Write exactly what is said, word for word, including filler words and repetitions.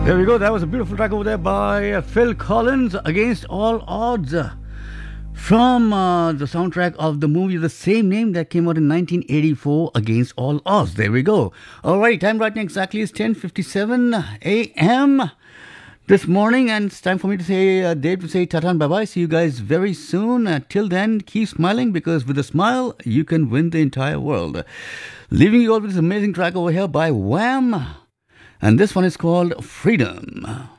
There we go. That was a beautiful track over there by uh, Phil Collins, Against All Odds, uh, from uh, the soundtrack of the movie of the same name that came out in nineteen eighty-four, Against All Odds. There we go. All right, time right now exactly is ten fifty-seven a.m. this morning, and it's time for me to say, uh, Dave to say tata and bye-bye. See you guys very soon. Uh, till then, keep smiling, because with a smile, you can win the entire world. Leaving you all with this amazing track over here by Wham! And this one is called Freedom.